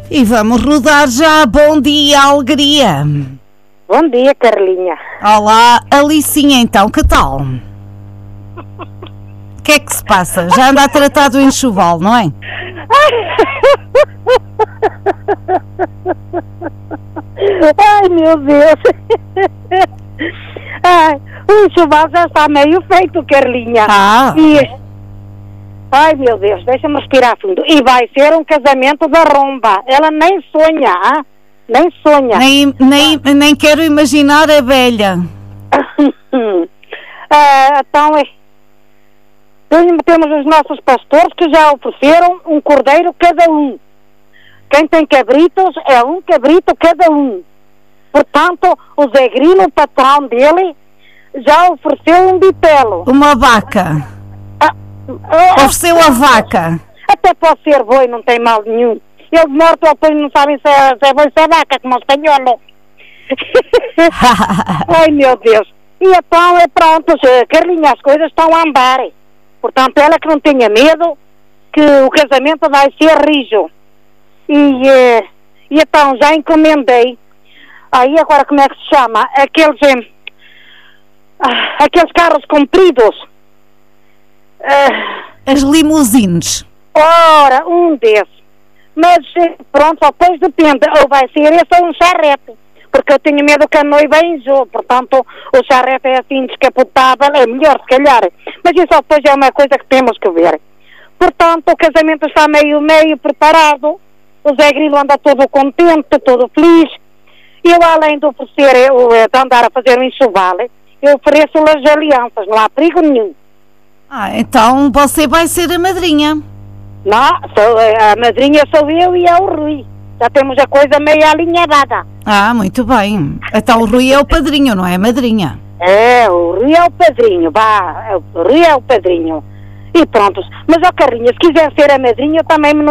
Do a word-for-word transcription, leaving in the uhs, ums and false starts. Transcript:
E vamos rodar já. Bom dia, alegria. Bom dia, Carlinha. Olá, Alicinha, então, que tal? O que é que se passa? Já anda a tratar do enxoval, não é? Ai, meu Deus. Ai, o enxoval já está meio feito, Carlinha. Ah. E... Ai, meu Deus, deixa-me respirar fundo. E vai ser um casamento da romba. Ela nem sonha, ah? Nem sonha. Nem, nem, nem quero imaginar a velha. ah, então, é... temos os nossos pastores que já ofereceram um cordeiro cada um. Quem tem cabritos é um cabrito cada um. Portanto, o Zé Grilo, o patrão dele, já ofereceu um bitelo. Uma vaca. Ah, ah, Ofereceu a vaca. Até pode ser boi, não tem mal nenhum. Eles mortos depois não sabem se é, se é boi ou se é vaca, como o espanhol. Ai, meu Deus. E então, é pronto, Carlinha, as coisas estão a andar. Portanto, ela que não tenha medo, que o casamento vai ser rijo. E, eh, e então, já encomendei. Aí, agora, como é que se chama? Aqueles, eh, ah, aqueles carros compridos. Ah, As limusines. ora, um desses. Mas, pronto, depois depende. Ou vai ser esse ou um charrete. Porque eu tenho medo que a noiva enjoe. Portanto, o charrete é assim descapotável. É melhor, se calhar. Mas isso depois é uma coisa que temos que ver. Portanto, o casamento está meio, meio preparado. O Zé Grilo anda todo contente, todo feliz. Eu, além de oferecer, eu, de andar a fazer um enxoval, eu ofereço-lhe as alianças. Não há perigo nenhum. Ah, então você vai ser a madrinha. Não, sou, a madrinha sou eu e é o Rui. Já temos a coisa meio alinhavada. Ah, muito bem. Então o Rui é o padrinho, não é a madrinha? É, o Rui é o padrinho, vá. O Rui é o padrinho. E pronto. Mas, ó Carlinha, se quiser ser a madrinha, eu também me